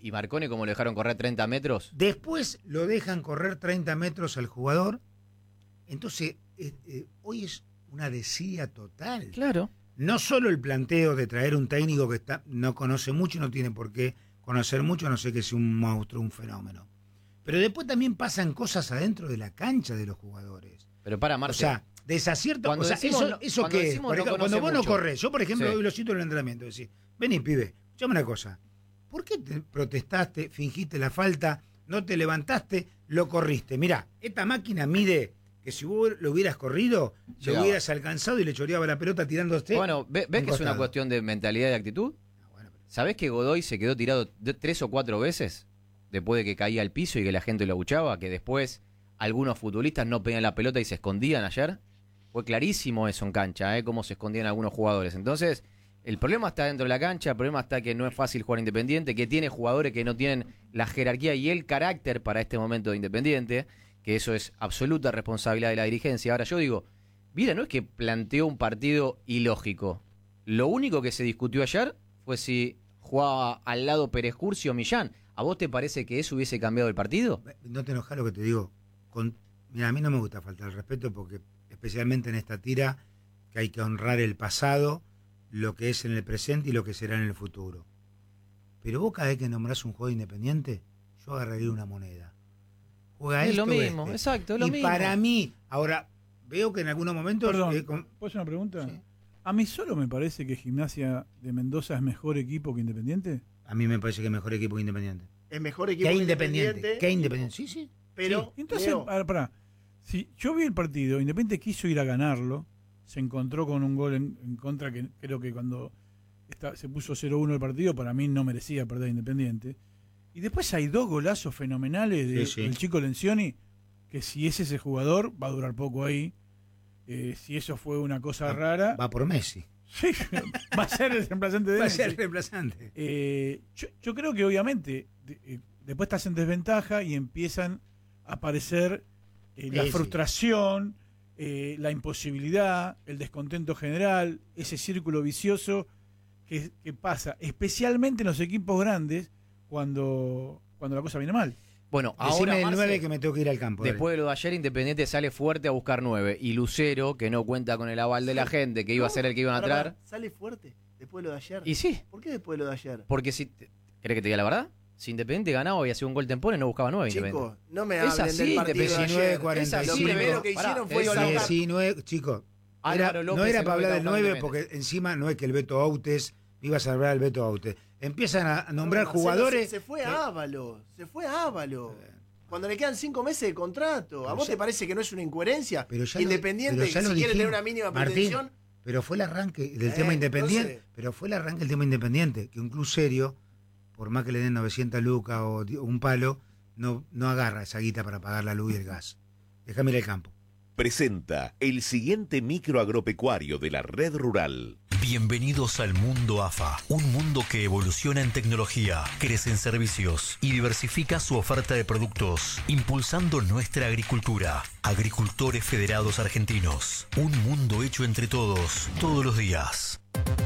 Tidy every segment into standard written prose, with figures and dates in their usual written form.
¿Y Marcone como lo dejaron correr 30 metros? Después lo dejan correr 30 metros al jugador. Entonces, hoy es una desidia total. Claro. No solo el planteo de traer un técnico que no conoce mucho, no tiene por qué conocer mucho, a no sé que sea un monstruo, un fenómeno. Pero después también pasan cosas adentro de la cancha de los jugadores. Pero para Marce, o sea, desacierto. Cuando O sea, decimos, eso cuando qué es. decimos no Cuando conoce vos no mucho. corres, yo por ejemplo Sí. hoy lo cito en el entrenamiento, decís, vení pibe, escuchame una cosa. ¿Por qué te protestaste, fingiste la falta, no te levantaste, lo corriste? Mirá, esta máquina mide que si vos lo hubieras corrido, lo Llegaba. hubieras alcanzado y le choreaba la pelota tirándote. Bueno, ¿ves que es una costado. cuestión de mentalidad y de actitud? Bueno, pero- ¿Sabés que Godoy se quedó tirado 3 o 4 veces después de que caía al piso y que la gente lo abuchaba? Que después algunos futbolistas no pegaban la pelota y se escondían ayer. Fue clarísimo eso en cancha, cómo se escondían algunos jugadores. Entonces, el problema está dentro de la cancha, el problema está que no es fácil jugar Independiente, que tiene jugadores que no tienen la jerarquía y el carácter para este momento de Independiente, que eso es absoluta responsabilidad de la dirigencia. Ahora yo digo, mira, no es que planteó un partido ilógico. Lo único que se discutió ayer fue si jugaba al lado Pérez Curcio o Millán. ¿A vos te parece que eso hubiese cambiado el partido? No te enojas lo que te digo. Mira, a mí no me gusta faltar el respeto porque, especialmente en esta tira, que hay que honrar el pasado, lo que es en el presente y lo que será en el futuro. Pero vos cada vez que nombrás un juego independiente, yo agarraría una moneda. Juega Es esto lo o mismo, este. exacto, es lo y mismo. para mí, ahora, veo que en algunos momentos... Perdón, ¿puedo hacer una pregunta? Sí. ¿A mí solo me parece que Gimnasia de Mendoza es mejor equipo que Independiente? A mí me parece que es mejor equipo que Independiente. Es mejor equipo Que que Independiente. Que Independiente. Sí, sí. Pero, Entonces, Leo, pará, si yo vi el partido, Independiente quiso ir a ganarlo, se encontró con un gol en contra que creo que cuando se puso 0-1 el partido, para mí no merecía perder Independiente. Y después hay 2 golazos fenomenales del Sí, sí. chico Lencioni, que si es ese jugador, va a durar poco ahí. Si eso fue una cosa rara, Va por Messi. sí, va a ser el reemplazante de Va a Messi. ser el reemplazante. Yo creo que obviamente después estás en desventaja y empiezan a aparecer la Sí. frustración, la imposibilidad, el descontento general, ese círculo vicioso que pasa, especialmente en los equipos grandes cuando la cosa viene mal. Bueno, Decime ahora el Marce, 9 que me tengo que ir al campo. dale. después de lo de ayer, Independiente sale fuerte a buscar 9. Y Lucero, que no cuenta con el aval de la gente, que iba a ser el que iban a pará, traer. sale fuerte después de lo de ayer. Y sí, ¿Por qué después de lo de ayer? porque si... ¿Querés que te diga la verdad? Si Independiente ganaba y hacía un gol tempones, no buscaba 9. Chicos, no me Es hablen así, del partido de 19, ayer. 45. Lo primero que Pará, hicieron fue eso sacar. 19, chicos. Álvaro López, No era el para hablar del 9 9 porque encima no es que el Beto Autes, ibas a hablar del Beto Autes. Empiezan a nombrar Marcelo, jugadores. Se fue Ávalo. Cuando le quedan 5 meses de contrato. ¿A Pero vos ya- te parece que no es una incoherencia? Pero ya Independiente, pero ya que lo si quiere dijimos. tener una mínima Martín, pretensión. pero fue el arranque del tema Independiente. entonces- Pero fue el arranque del tema Independiente. Que un club serio, por más que le den 900 lucas o un palo, no agarra esa guita para pagar la luz y el gas. Déjame ir al campo. Presenta el siguiente micro agropecuario de la red rural. Bienvenidos al mundo AFA, un mundo que evoluciona en tecnología, crece en servicios y diversifica su oferta de productos, impulsando nuestra agricultura. Agricultores Federados Argentinos, un mundo hecho entre todos, todos los días.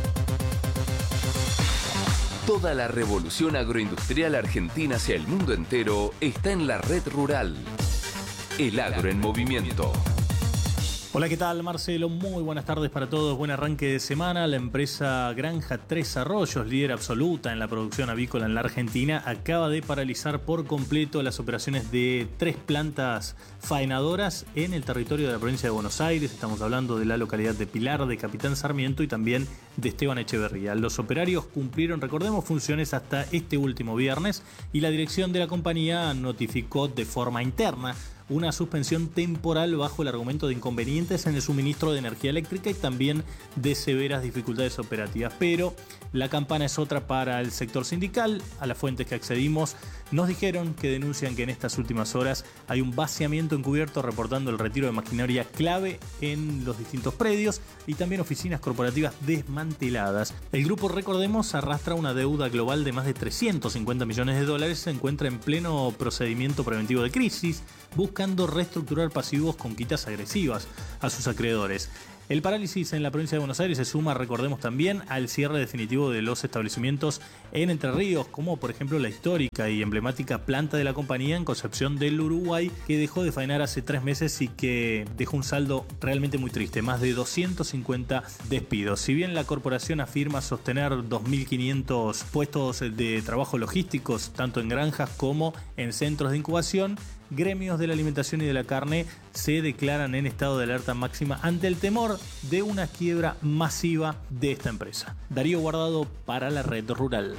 Toda la revolución agroindustrial argentina hacia el mundo entero está en la red rural. El agro en movimiento. Hola, ¿qué tal? Marcelo, muy buenas tardes para todos. Buen arranque de semana. La empresa Granja Tres Arroyos, líder absoluta en la producción avícola en la Argentina, acaba de paralizar por completo las operaciones de 3 plantas faenadoras en el territorio de la provincia de Buenos Aires. Estamos hablando de la localidad de Pilar, de Capitán Sarmiento y también de Esteban Echeverría. Los operarios cumplieron, recordemos, funciones hasta este último viernes y la dirección de la compañía notificó de forma interna una suspensión temporal bajo el argumento de inconvenientes en el suministro de energía eléctrica y también de severas dificultades operativas. Pero la campana es otra para el sector sindical. A las fuentes que accedimos nos dijeron que denuncian que en estas últimas horas hay un vaciamiento encubierto reportando el retiro de maquinaria clave en los distintos predios y también oficinas corporativas desmanteladas. El grupo, recordemos, arrastra una deuda global de más de 350 millones de dólares, se encuentra en pleno procedimiento preventivo de crisis, buscando reestructurar pasivos con quitas agresivas a sus acreedores. El parálisis en la provincia de Buenos Aires se suma, recordemos también, al cierre definitivo de los establecimientos en Entre Ríos, como por ejemplo la histórica y emblemática planta de la compañía en Concepción del Uruguay, que dejó de faenar hace 3 meses y que dejó un saldo realmente muy triste, más de 250 despidos. Si bien la corporación afirma sostener 2.500 puestos de trabajo logísticos, tanto en granjas como en centros de incubación, gremios de la alimentación y de la carne se declaran en estado de alerta máxima ante el temor de una quiebra masiva de esta empresa. Darío Guardado para la Red Rural.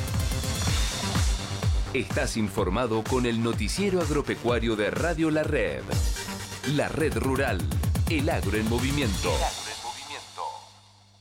Estás informado con el noticiero agropecuario de Radio La Red. La Red Rural, el agro en movimiento.